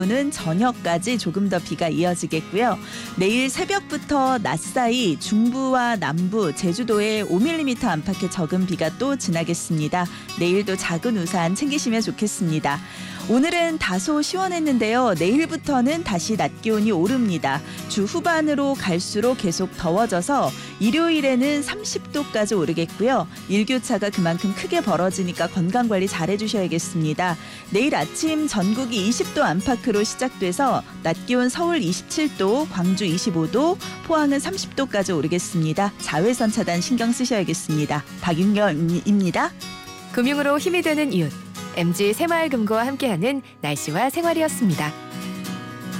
는 저녁까지 조금 더 비가 이어지겠고요. 내일 새벽부터 낮 사이 중부와 남부, 제주도에 5mm 안팎의 적은 비가 또 지나겠습니다. 내일도 작은 우산 챙기시면 좋겠습니다. 오늘은 다소 시원했는데요. 내일부터는 다시 낮 기온이 오릅니다. 주 후반으로 갈수록 계속 더워져서 일요일에는 30도까지 오르겠고요. 일교차가 그만큼 크게 벌어지니까 건강관리 잘 해주셔야겠습니다. 내일 아침 전국이 20도 안팎으로 시작돼서 낮 기온 서울 27도, 광주 25도, 포항은 30도까지 오르겠습니다. 자외선 차단 신경 쓰셔야겠습니다. 박윤경입니다. 금융으로 힘이 되는 이웃. MG 새마을금고와 함께하는 날씨와 생활이었습니다.